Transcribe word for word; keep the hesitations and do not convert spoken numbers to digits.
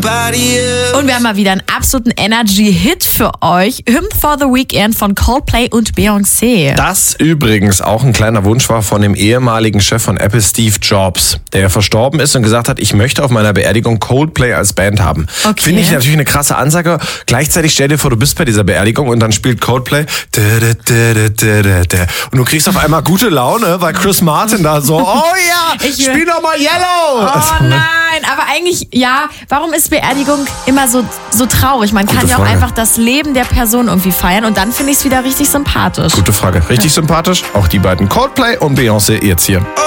Und wir haben mal wieder einen absoluten Energy-Hit für euch. Hymn for the Weekend von Coldplay und Beyoncé. Das übrigens auch ein kleiner Wunsch war von dem ehemaligen Chef von Apple, Steve Jobs, der verstorben ist und gesagt hat, ich möchte auf meiner Beerdigung Coldplay als Band haben. Okay. Finde ich natürlich eine krasse Ansage. Gleichzeitig stell dir vor, du bist bei dieser Beerdigung und dann spielt Coldplay und du kriegst auf einmal gute Laune, weil Chris Martin da so, oh ja, Ich- spiel doch mal Yellow. Oh nein, aber eigentlich, ja, warum ist Beerdigung immer so, so traurig? Man kann Gute ja auch Frage. einfach das Leben der Person irgendwie feiern und dann finde ich es wieder richtig sympathisch. Gute Frage. Richtig sympathisch. Auch die beiden Coldplay und Beyoncé jetzt hier.